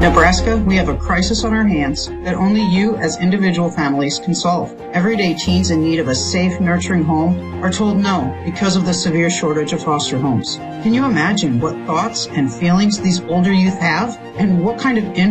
Nebraska, we have a crisis on our hands that only you as individual families can solve. Everyday teens in need of a safe, nurturing home are told no because of the severe shortage of foster homes. Can you imagine what thoughts and feelings these older youth have and what kind of